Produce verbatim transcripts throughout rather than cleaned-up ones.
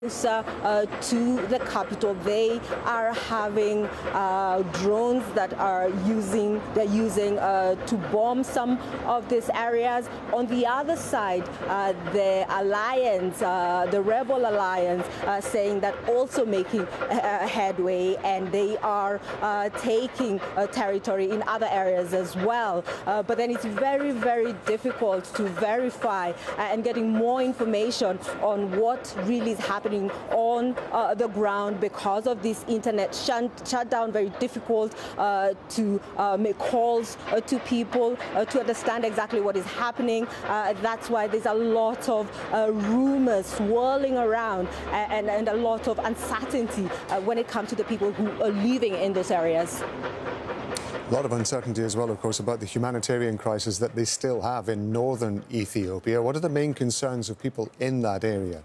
closer uh, to the capital. They are having uh, drones that are using they're using uh, to bomb some of these areas. On the other side, uh, the alliance, uh, the rebel alliance, uh, saying that also making uh, headway, and they are uh, taking uh, territory in other areas as well. Uh, but then it's very, very difficult to verify uh, and getting more information on what really is happening on uh, the ground because of this internet shut, shutdown. Very difficult uh, to uh, make calls uh, to people uh, to understand exactly what is happening. Uh, that's why there's a lot of uh, rumors swirling around and, and a lot of uncertainty uh, when it comes to the people who are living in those areas. A lot of uncertainty as well, of course, about the humanitarian crisis that they still have in northern Ethiopia. What are the main concerns of people in that area?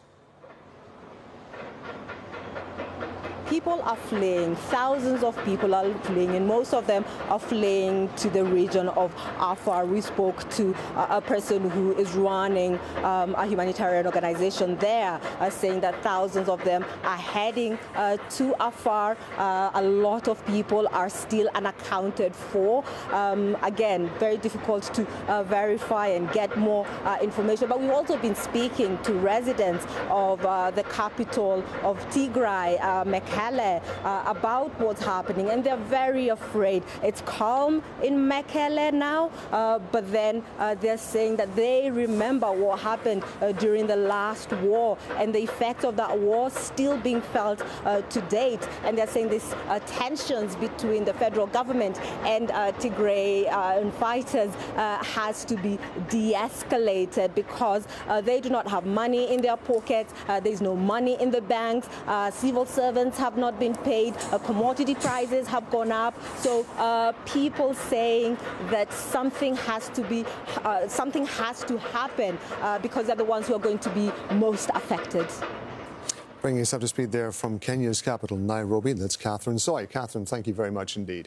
People are fleeing. Thousands of people are fleeing, and most of them are fleeing to the region of Afar. We spoke to a, a person who is running um, a humanitarian organization there, uh, saying that thousands of them are heading uh, to Afar. Uh, a lot of people are still unaccounted for. Um, again, very difficult to uh, verify and get more uh, information. But we've also been speaking to residents of uh, the capital of Tigray, uh, Mekelle, Uh, about what's happening, and they're very afraid. It's calm in Mekelle now, uh, but then uh, they're saying that they remember what happened uh, during the last war, and the effects of that war still being felt uh, to date. And they're saying this uh, tensions between the federal government and uh, Tigray uh, fighters uh, has to be de-escalated because uh, they do not have money in their pockets. Uh, there's no money in the banks. Uh, civil servants have not been paid. Uh, commodity prices have gone up. So uh, people saying that something has to be, uh, something has to happen uh, because they're the ones who are going to be most affected. Bringing us up to speed there from Kenya's capital, Nairobi, that's Catherine Soy. Catherine, thank you very much indeed.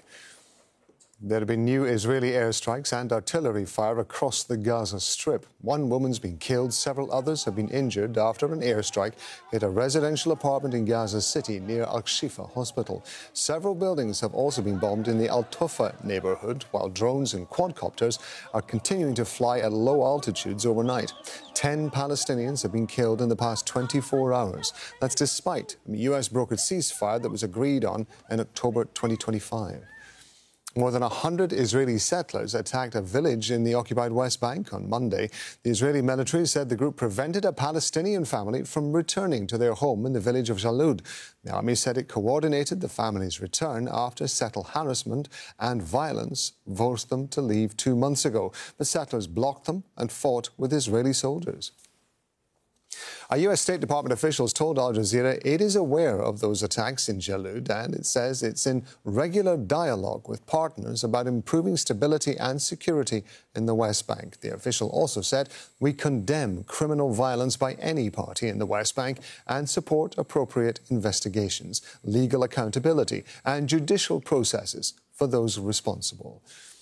There have been new Israeli airstrikes and artillery fire across the Gaza Strip. One woman's been killed, several others have been injured after an airstrike hit a residential apartment in Gaza City near Al-Shifa Hospital. Several buildings have also been bombed in the Al-Tufa neighborhood, while drones and quadcopters are continuing to fly at low altitudes overnight. Ten Palestinians have been killed in the past twenty-four hours. That's despite a U S-brokered ceasefire that was agreed on in October twenty twenty-five. More than one hundred Israeli settlers attacked a village in the occupied West Bank on Monday. The Israeli military said the group prevented a Palestinian family from returning to their home in the village of Jalud. The army said it coordinated the family's return after settle harassment and violence forced them to leave two months ago. The settlers blocked them and fought with Israeli soldiers. A U S State Department officials told Al Jazeera it is aware of those attacks in Jalud, and it says it's in regular dialogue with partners about improving stability and security in the West Bank. The official also said, "We condemn criminal violence by any party in the West Bank and support appropriate investigations, legal accountability and judicial processes for those responsible."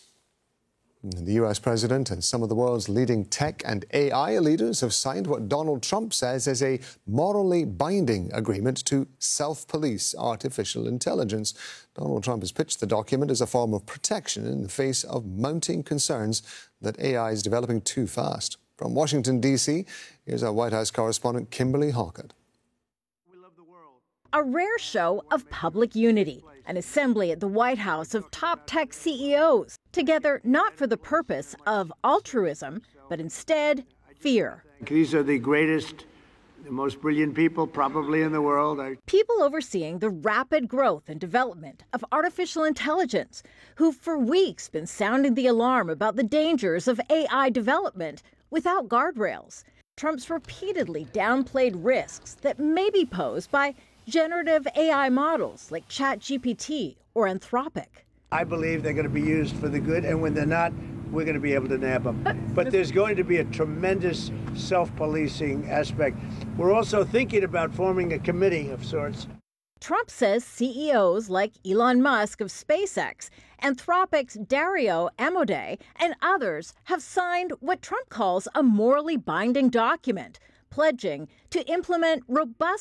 The U S president and some of the world's leading tech and A I leaders have signed what Donald Trump says is a morally binding agreement to self-police artificial intelligence. Donald Trump has pitched the document as a form of protection in the face of mounting concerns that A I is developing too fast. From Washington, D C, here's our White House correspondent Kimberly Hockett. A rare show of public unity, an assembly at the White House of top tech C E Os, together not for the purpose of altruism, but instead fear. These are the greatest, the most brilliant people probably in the world. People overseeing the rapid growth and development of artificial intelligence, who've for weeks been sounding the alarm about the dangers of A I development without guardrails. Trump's repeatedly downplayed risks that may be posed by generative A I models like ChatGPT or Anthropic. I believe they're going to be used for the good, and when they're not, we're going to be able to nab them. But there's going to be a tremendous self-policing aspect. We're also thinking about forming a committee of sorts. Trump says C E Os like Elon Musk of SpaceX, Anthropic's Dario Amodei, and others have signed what Trump calls a morally binding document, pledging to implement robust